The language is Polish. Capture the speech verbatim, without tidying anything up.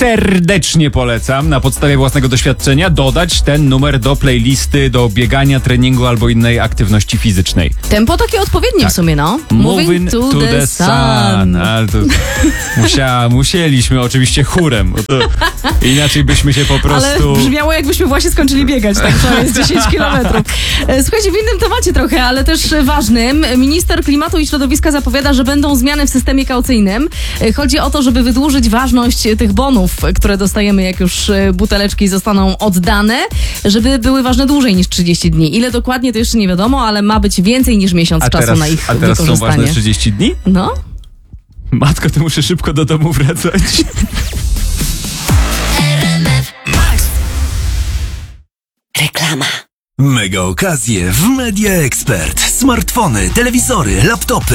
serdecznie polecam na podstawie własnego doświadczenia dodać ten numer do playlisty, do biegania, treningu albo innej aktywności fizycznej. Tempo takie odpowiednie Tak. w sumie, no. Moving to, to the, the sun. sun. Ale to musia, musieliśmy oczywiście chórem, bo to inaczej byśmy się po prostu... Ale brzmiało, jakbyśmy właśnie skończyli biegać, tak to jest dziesięć kilometrów. Słuchajcie, w innym temacie trochę, ale też ważnym. Minister klimatu i środowiska zapowiada, że będą zmiany w systemie kaucyjnym. Chodzi o to, żeby wydłużyć ważność tych bonów, które dostajemy, jak już buteleczki zostaną oddane, żeby były ważne dłużej niż trzydzieści dni. Ile dokładnie, to jeszcze nie wiadomo, ale ma być więcej niż miesiąc a czasu teraz, na ich a teraz wykorzystanie. są ważne trzydzieści dni? No. Matko, to muszę szybko do domu wracać. Reklama. Mega okazje w Media Expert. Smartfony, telewizory, laptopy.